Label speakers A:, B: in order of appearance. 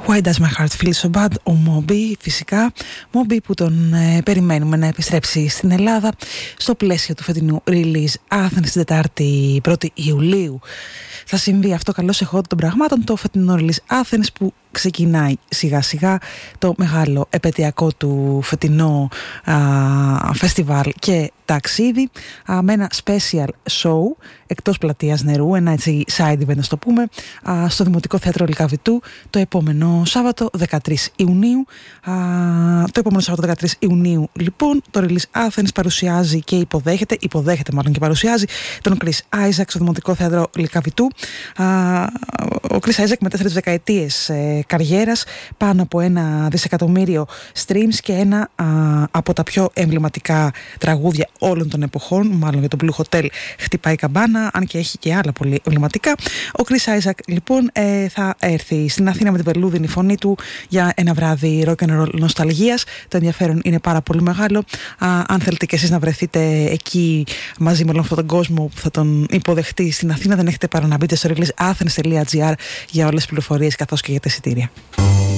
A: Why Does My Heart Feel So Bad, ο Moby, φυσικά. Moby που τον περιμένουμε να επιστρέψει στην Ελλάδα στο πλαίσιο του φετινού release Athens την Τετάρτη 1η Ιουλίου. Θα συμβεί αυτό καλώς εχόντων των πραγμάτων το φετινό release Athens που ξεκινάει σιγά σιγά το μεγάλο επαιτειακό του φετινό φεστιβάλ και ταξίδι με ένα special show εκτός πλατείας νερού, ένα έτσι side event να το πούμε, στο Δημοτικό Θέατρο Λυκαβητού το επόμενο Σάββατο 13 Ιουνίου. Το επόμενο Σάββατο 13 Ιουνίου λοιπόν το Release Athens παρουσιάζει και υποδέχεται μάλλον και παρουσιάζει τον Chris Isaak στο Δημοτικό Θέατρο Λυκαβητού. Ο Chris Isaak με 4 δεκαετίες καριέρας, πάνω από 1 δισεκατομμύριο streams και ένα από τα πιο εμβληματικά τραγούδια όλων των εποχών, μάλλον για το Blue Hotel χτυπάει καμπάνα, αν και έχει και άλλα πολύ εμβληματικά. Ο Chris Isaak λοιπόν θα έρθει στην Αθήνα με την βελούδινη φωνή του για ένα βράδυ rock and roll νοσταλγίας. Το ενδιαφέρον είναι πάρα πολύ μεγάλο. Αν θέλετε και εσείς να βρεθείτε εκεί μαζί με όλον αυτόν τον κόσμο που θα τον υποδεχτεί στην Αθήνα, δεν έχετε παρά να μπείτε στο releaseathens.gr για όλες τις πληροφορίες καθώς και για τα εισιτήρια.